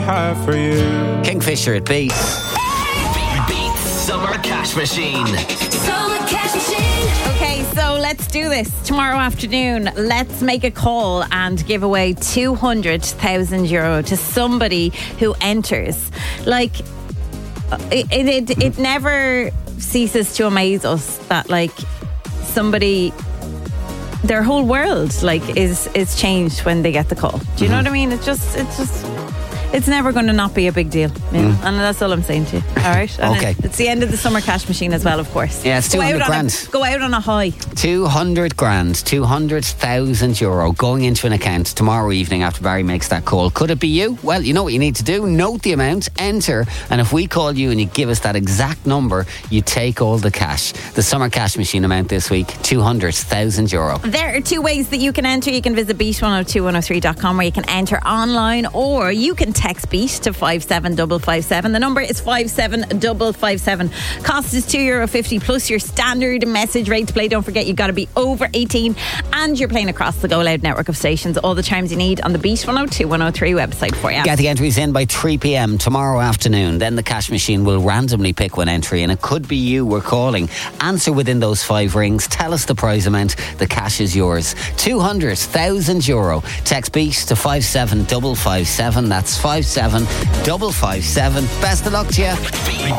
have for you. Kingfisher at Beat. Beat Summer Cash Machine. Summer Cash Machine. Okay, so let's do this. Tomorrow afternoon, let's make a call and give away €200,000 to somebody who enters. Like, it never ceases to amaze us that, like, somebody, their whole world, like, is changed when they get the call. Do you know what I mean? It's never going to not be a big deal. You know? And that's all I'm saying to you. All right? And Okay. It's the end of the summer cash machine as well, of course. Yeah, it's 200 grand. Go out on a high. 200 grand, €200,000 going into an account tomorrow evening after Barry makes that call. Could it be you? Well, you know what you need to do. Note the amount, enter, and if we call you and you give us that exact number, you take all the cash. The summer cash machine amount this week, €200,000. There are two ways that you can enter. You can visit beat102103.com where you can enter online, or you can text BEAT to 57557. The number is 57557. Cost is €2.50 plus your standard message rate to play. Don't forget, you've got to be over 18 and you're playing across the Go Loud network of stations. All the terms you need on the Beat 102 103 website for you. Get the entries in by 3 p.m. tomorrow afternoon. Then the cash machine will randomly pick one entry, and it could be you we're calling. Answer within those 5 rings. Tell us the prize amount. The cash is yours. €200,000. Text BEAT to 57557. That's 57557. Best of luck to you.